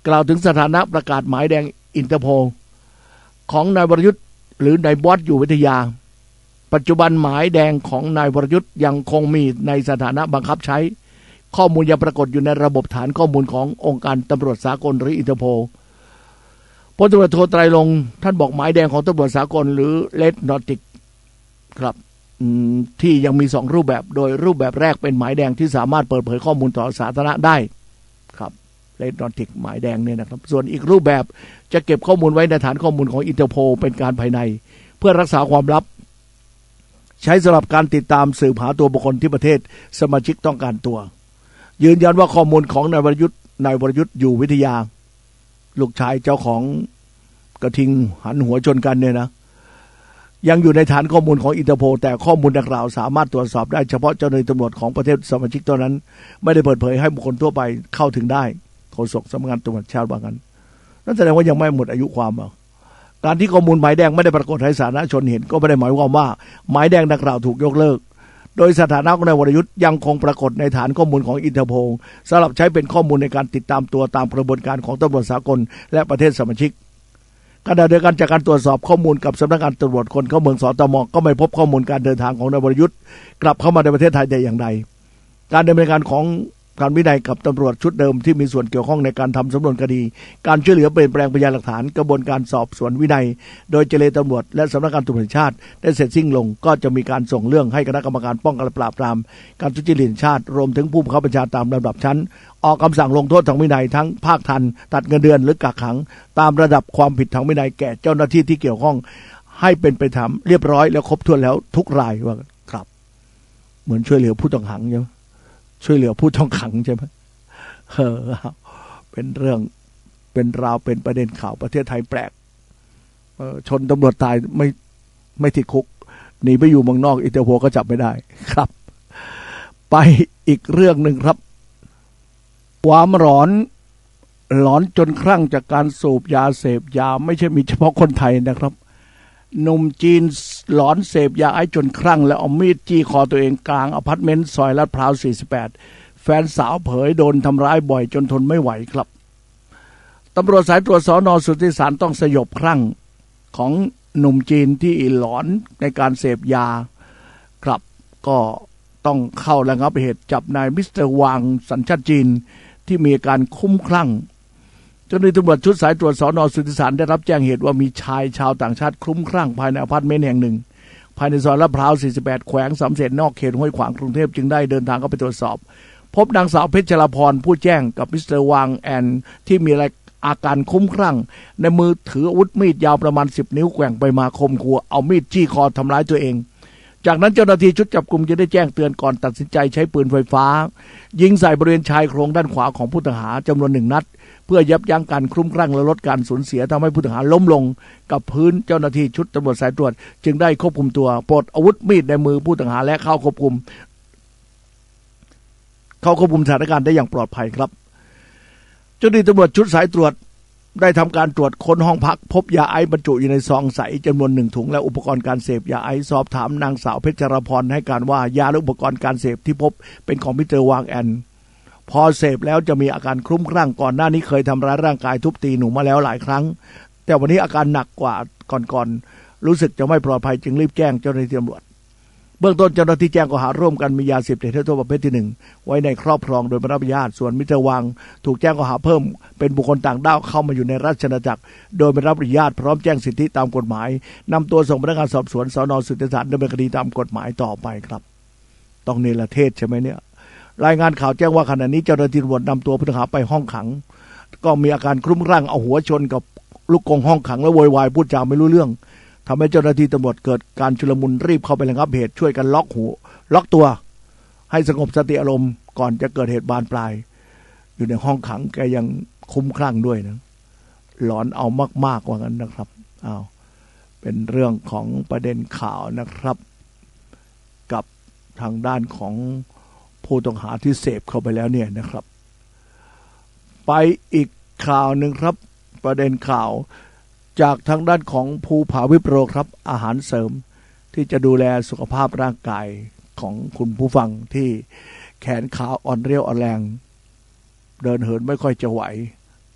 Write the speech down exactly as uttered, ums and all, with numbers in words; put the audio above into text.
กล่าวถึงสถานะประกาศหมายแดงอินเตอร์โพลของนายวรยุทธ์หรือนายบอสอยู่วิทยาปัจจุบันหมายแดงของนายวรยุทธ์ยังคงมีในสถานะบังคับใช้ข้อมูลยังปรากฏอยู่ในระบบฐานข้อมูลขององค์การตำรวจสากลหรืออินเตอร์โพลพลตำรวจโทไตรรงค์ท่านบอกหมายแดงของตำรวจสากลหรือเลดนอติกครับที่ยังมีสองรูปแบบโดยรูปแบบแรกเป็นหมายแดงที่สามารถเปิดเผยข้อมูลต่อสาธารณะได้ครับเลดนอติกหมายแดงเนี่ยนะครับส่วนอีกรูปแบบจะเก็บข้อมูลไว้ในฐานข้อมูลของอินเตอร์โพลเป็นการภายในเพื่อรักษาความลับใช้สำหรับการติดตามสืบหาตัวบุคคลที่ประเทศสมาชิกต้องการตัวยืนยันว่าข้อมูลของนายวรยุทธ์นายวรยุทธ์อยู่วิทยาลูกชายเจ้าของกระทิงหันหัวชนกันเนี่ยนะยังอยู่ในฐานข้อมูลของอินเตอร์โพลแต่ข้อมูลดังกล่าวสามารถตรวจสอบได้เฉพาะเจ้าหน้าที่ตำรวจของประเทศสมาชิกเท่านั้นไม่ได้เปิดเผยให้บุคคลทั่วไปเข้าถึงได้โฆษกสำนักงานตำรวจแห่งชาติว่างั้นนั่นแสดงว่ายังไม่หมดอายุความอ่ะการที่ข้อมูลหมายแดงไม่ได้ปรากฏให้สาธารณชนเห็นก็ไม่ได้หมายความว่าหมายแดงดังกล่าวถูกยกเลิกโดยสถานะของนายวรยุทธ์ยังคงปรากฏในฐานข้อมูลของอินเตอร์โพลสำหรับใช้เป็นข้อมูลในการติดตามตัวตามกระบวนการของตำรวจสากลและประเทศสมาชิกขณะเดียวกันจากการตรวจสอบข้อมูลกับสำนักงานตำรวจคนเข้าเมืองสตมก็ไม่พบข้อมูลการเดินทางของนายวรยุทธ์กลับเข้ามาในประเทศไทยแต่อย่างใดการดำเนินการของการวินัยกับตำรวจชุดเดิมที่มีส่วนเกี่ยวข้องในการทำสำนวนคดีการช่วยเหลือเปลี่ยนแปลงพยานหลักฐานกระบวนการสอบสวนวินัยโดยเจรตำรวจและสำนักงานตำรวจแห่งชาติได้เสร็จสิ้นลงก็จะมีการส่งเรื่องให้คณะกรรมการป้องกันและปราบปรามการทุจริตแห่งชาติรวมถึงผู้บังคับบัญชาตามลำดับชั้นออกคำสั่งลงโทษทางวินัยทั้งภาคทันตัดเงินเดือนหรือกักขังตามระดับความผิดทางวินัยแก่เจ้าหน้าที่ที่เกี่ยวข้องให้เป็นไปตามเรียบร้อยแล้วครบถ้วนแล้วทุกรายว่าครับเหมือนช่วยเหลือผู้ต้องขังใช่ไหมช่วยเหลือผู้ต้องขังใช่ไหมเออเป็นเรื่องเป็นราวเป็นประเด็นข่าวประเทศไทยแปลกเออชนตำรวจตายไม่ไม่ติดคุกหนีไปอยู่เมืองนอกอินเตอร์โพลก็จับไม่ได้ครับไปอีกเรื่องหนึ่งครับความหลอนหลอนจนคลั่งจากการสูบยาเสพยาไม่ใช่มีเฉพาะคนไทยนะครับหนุ่มจีนหลอนเสพยาไอซ์จนคลั่งแล้วเอามีดจี้คอตัวเองกลางอพาร์ตเมนต์ซอยลาดพร้าวสี่สิบแปดแฟนสาวเผยโดนทำร้ายบ่อยจนทนไม่ไหวครับตำรวจสายตรวจสน.สุทธิสารต้องสยบคลั่งของหนุ่มจีนที่หลอนในการเสพยาครับก็ต้องเข้าระงับเหตุจับนายมิสเตอร์วางสัญชาติจีนที่มีอาการคุ้มคลั่งเจ้าหน้าที่ตำรวจชุดสายตรวจสน.สุทธิสารได้รับแจ้งเหตุว่ามีชายชาวต่างชาติคลุ้มคลั่งภายในอพาร์ตเมนต์แห่งหนึ่งภายในซอยลาดพร้าวสี่สิบแปดแขวงสำเร็จนอกเขตห้วยขวางกรุงเทพจึงได้เดินทางเข้าไปตรวจสอบพบนางสาวเพชรพรผู้แจ้งกับมิสเตอร์วางแอนที่มีอาการคุ้มคลั่งในมือถืออาวุธมีดยาวประมาณสิบนิ้วแกว่งไปมาคมขู่เอามีดจี้คอทำร้ายตัวเองจากนั้นเจ้าหน้าที่ชุดจับกุมจะได้แจ้งเตือนก่อนตัดสินใจใช้ปืนไฟฟ้ายิงใส่บริเวณชายโครงด้านขวาของผู้ต้องหาจำนวนหนึ่งนัดเพื่อยับยั้งการคลุ้มคลั่งและลดการสูญเสียทำให้ผู้ต้องหาล้มลงกับพื้นเจ้าหน้าที่ชุดตำรวจสายตรวจจึงได้ควบคุมตัวปลดอาวุธมีดในมือผู้ต้องหาและเข้าควบคุมเข้าควบคุมสถานการณ์ได้อย่างปลอดภัยครับเจ้าหน้าที่ตำรวจชุดสายตรวจได้ทำการตรวจค้นห้องพักพบยาไอซ์บรรจุอยู่ในซองใสจำนวนหนึ่งถุงและอุปกรณ์การเสพยาไอซ์สอบถามนางสาวเพชรพรให้การว่ายาและอุปกรณ์การเสพที่พบเป็นของมิสเตอร์วางแอนพอเสพแล้วจะมีอาการคลุ้มคลั่งก่อนหน้านี้เคยทำร้ายร่างกายทุบตีหนูมาแล้วหลายครั้งแต่วันนี้อาการหนักกว่าก่อนๆรู้สึกจะไม่ปลอดภัยจึงรีบแจ้งเจ้าหน้าที่ตำรวจเบื้องต้นเจ้าหน้าที่แจ้งข้อหาร่วมกันมียาเสพติดให้โทษประเภทที่หนึ่งไว้ในครอบครองโดยไม่รับอนุญาตส่วนมิสเตอร์วางถูกแจ้งข้อหาเพิ่มเป็นบุคคลต่างด้าวเข้ามาอยู่ในราชอาณาจักรโดยไม่รับอนุญาตพร้อมแจ้งสิทธิตามกฎหมายนำตัวส่งพนักงานสอบสวนสน.สุทธิสารดำเนินคดีตามกฎหมายต่อไปครับต้องเนรเทศใช่ไหมเนี่ยรายงานข่าวแจ้งว่าขณะนี้เจ้าหน้าที่ตำรวจนำตัวผู้ต้องหาไปห้องขังก็มีอาการคลุ้มคลั่งเอาหัวชนกับลูกกรงห้องขังและโวยวายพูดจาไม่รู้เรื่องทำให้เจ้าหน้าที่ตำรวจเกิดการชุลมุนรีบเข้าไประงับเหตุช่วยกันล็อกหูล็อกตัวให้สงบสติอารมณ์ก่อนจะเกิดเหตุบานปลายอยู่ในห้องขังแกยังคุ้มคลั่งด้วยนะหลอนเอามากๆว่างั้นนะครับอ้าวเป็นเรื่องของประเด็นข่าวนะครับกับทางด้านของผู้ต้องหาที่เสพเข้าไปแล้วเนี่ยนะครับไปอีกข่าวหนึ่งครับประเด็นข่าวจากทางด้านของภูผาวิปโรครับอาหารเสริมที่จะดูแลสุขภาพร่างกายของคุณผู้ฟังที่แขนขาอ่อนเรี่ยวอ่อนแรงเดินเหินไม่ค่อยจะไหว